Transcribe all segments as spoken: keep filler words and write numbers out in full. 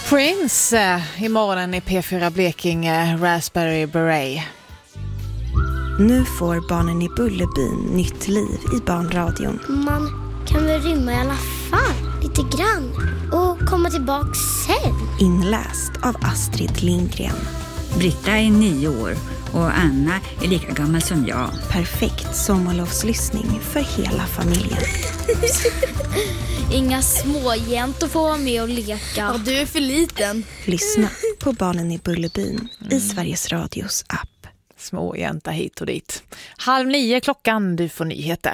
Prince eh, imorgon i P fyra Blekinge, Raspberry Beret. Nu får barnen i Bullerbyn nytt liv i barnradion. Man kan väl rymma i alla fall, lite grann. Och komma tillbaka sen. Inläst av Astrid Lindgren. Britta är nio år och Anna är lika gammal som jag. Perfekt sommarlovslyssning för hela familjen. Inga småjäntor får vara med och leka. Ja, du är för liten. Lyssna på barnen i Bullerbyn mm. i Sveriges Radios app. Små jänta hit och dit. Halv nio klockan, du får nyheter.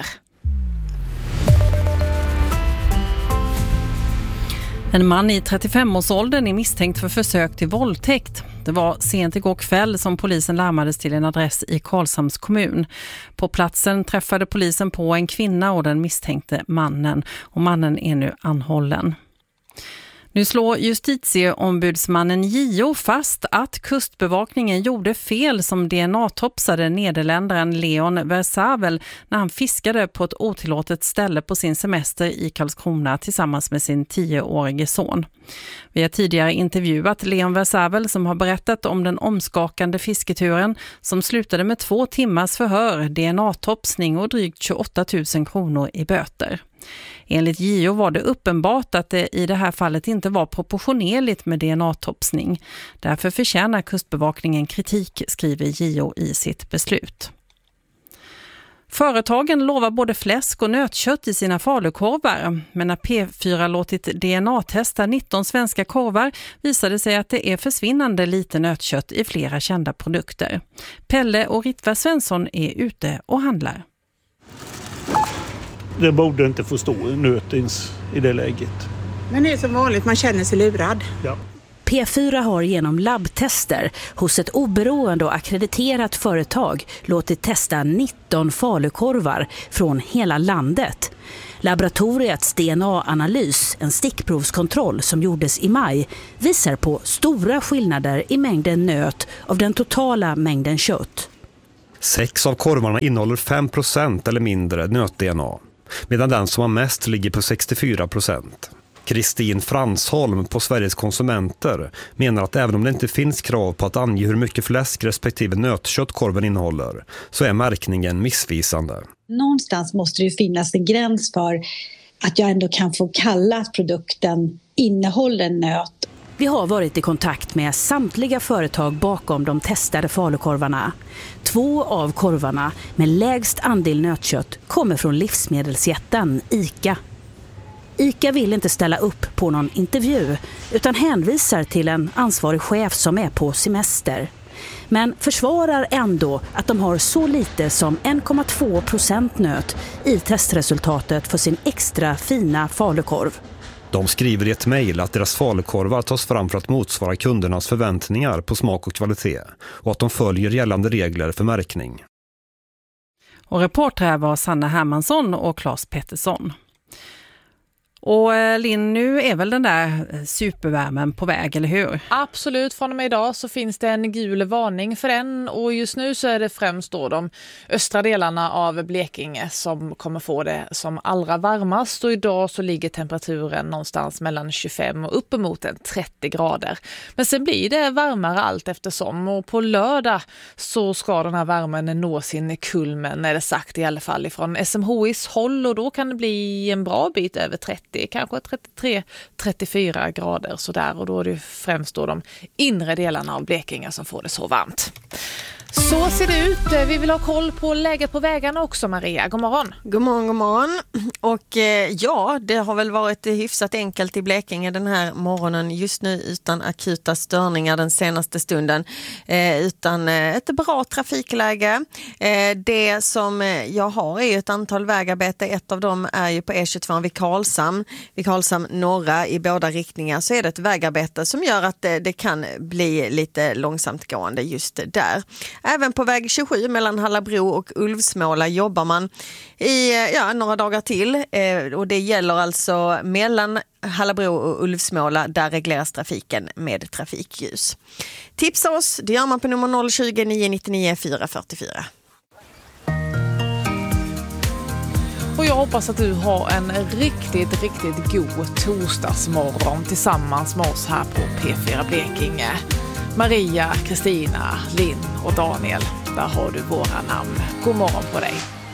En man i trettiofem-årsåldern är misstänkt för försök till våldtäkt. Det var sent igår kväll som polisen larmades till en adress i Karlshamns kommun. På platsen träffade polisen på en kvinna och den misstänkte mannen. Och mannen är nu anhållen. Nu slår justitieombudsmannen J O fast att kustbevakningen gjorde fel som D N A-topsade nederländaren Leon Versavel när han fiskade på ett otillåtet ställe på sin semester i Karlskrona tillsammans med sin tioårige son. Vi har tidigare intervjuat Leon Versavel som har berättat om den omskakande fisketuren som slutade med två timmars förhör, D N A-topsning och drygt tjugoåtta tusen kronor i böter. Enligt J O var det uppenbart att det i det här fallet inte var proportionerligt med D N A-topsning. Därför förtjänar kustbevakningen kritik, skriver J O i sitt beslut. Företagen lovar både fläsk och nötkött i sina falukorvar, men när P fyra låtit D N A-testa nitton svenska korvar visade sig att det är försvinnande lite nötkött i flera kända produkter. Pelle och Ritva Svensson är ute och handlar. Det borde inte få stå nötins i det läget. Men det är som vanligt, man känner sig lurad. Ja. P fyra har genom labbtester hos ett oberoende och akkrediterat företag låtit testa nitton falukorvar från hela landet. Laboratoriets D N A-analys, en stickprovskontroll som gjordes i maj, visar på stora skillnader i mängden nöt av den totala mängden kött. Sex av korvarna innehåller fem procent eller mindre nöt-D N A, medan den som har mest ligger på sextiofyra procent. Kristin Fransholm på Sveriges konsumenter menar att även om det inte finns krav på att ange hur mycket fläsk respektive nötkött korven innehåller, så är märkningen missvisande. Någonstans måste det ju finnas en gräns för att jag ändå kan få kalla att produkten innehåller nöt. Vi har varit i kontakt med samtliga företag bakom de testade falukorvarna. Två av korvarna med lägst andel nötkött kommer från livsmedelsjätten ICA. ICA vill inte ställa upp på någon intervju utan hänvisar till en ansvarig chef som är på semester. Men försvarar ändå att de har så lite som en komma två procent nöt i testresultatet för sin extra fina falukorv. De skriver i ett mejl att deras falukorvar tas fram för att motsvara kundernas förväntningar på smak och kvalitet och att de följer gällande regler för märkning. Och reporter var Sanna Hermansson och Claes Pettersson. Och Linn, nu är väl den där supervärmen på väg, eller hur? Absolut, från och med idag så finns det en gul varning för den och just nu så är det främst då de östra delarna av Blekinge som kommer få det som allra varmast och idag så ligger temperaturen någonstans mellan tjugofem och uppemot trettio grader. Men sen blir det varmare allt eftersom och på lördag så ska den här värmen nå sin kulmen, är det sagt i alla fall ifrån S M H I:s håll och då kan det bli en bra bit över trettio. Kanske trettiotre till trettiofyra grader sådär och då är det främst då de inre delarna av Blekinge som får det så varmt. Så ser det ut. Vi vill ha koll på läget på vägarna också, Maria. God morgon. God morgon, god morgon. Och eh, ja, det har väl varit hyfsat enkelt i Blekinge den här morgonen just nu utan akuta störningar den senaste stunden. Eh, utan eh, ett bra trafikläge. Eh, det som jag har är ett antal vägarbete. Ett av dem är ju på E tjugotvå vid Karlshamn. Vid Karlshamn norra i båda riktningar så är det ett vägarbete som gör att det, det kan bli lite långsamt gående just där. Även på väg tjugosju mellan Hallabro och Ulvsmåla jobbar man i ja, några dagar till. Eh, och det gäller alltså mellan Hallabro och Ulvsmåla, där regleras trafiken med trafikljus. Tipsa oss, det gör man på nummer noll tjugo, nio nio nio, fyra fyra fyra. Och jag hoppas att du har en riktigt, riktigt god torsdagsmorgon tillsammans med oss här på P fyra Blekinge. Maria, Kristina, Linn och Daniel, där har du våra namn. God morgon på dig.